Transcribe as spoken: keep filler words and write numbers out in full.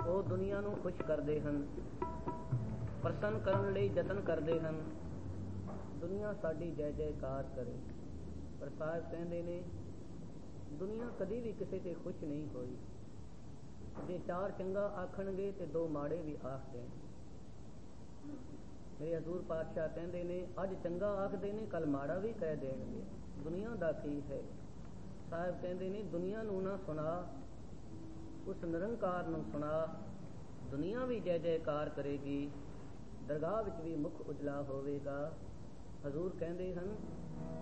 ਉਹ ਦੁਨੀਆ ਨੂੰ ਖੁਸ਼ ਕਰਦੇ ਹਨ, ਪ੍ਰਸੰਨ ਕਰਨ ਲਈ ਯਤਨ ਕਰਦੇ ਹਨ। ਦੁਨੀਆ ਸਾਡੀ ਜੈ ਜੈਕਾਰ ਕਰੇ। ਪਰ ਸਾਹਿਬ ਕਹਿੰਦੇ ਨੇ ਦੁਨੀਆ ਕਦੀ ਵੀ ਕਿਸੇ ਤੇ ਖੁਸ਼ ਨਹੀਂ ਹੋਈ। ਜੇ ਚਾਰ ਚੰਗਾ ਆਖਣਗੇ ਤੇ ਦੋ ਮਾੜੇ ਵੀ ਆਖ ਦੇਣ। ਮੇਰੇ ਹਜ਼ੂਰ ਪਾਤਸ਼ਾਹ ਕਹਿੰਦੇ ਨੇ ਅੱਜ ਚੰਗਾ ਆਖਦੇ ਨੇ ਕੱਲ ਮਾੜਾ ਵੀ ਕਹਿ ਦੇਣਗੇ। ਦੁਨੀਆ ਦਾ ਕੀ ਹੈ। ਸਾਹਿਬ ਕਹਿੰਦੇ ਨੇ ਦੁਨੀਆ ਨੂੰ ਨਾ ਸੁਣਾ, ਉਸ ਨਿਰੰਕਾਰ ਨੂੰ ਸੁਣਾ। ਦੁਨੀਆ ਵੀ ਜੈ ਜੈਕਾਰ ਕਰੇਗੀ, ਦਰਗਾਹ ਵਿੱਚ ਵੀ ਮੁੱਖ ਉਜਲਾ ਹੋਵੇਗਾ। ਹਜ਼ੂਰ ਕਹਿੰਦੇ ਹਨ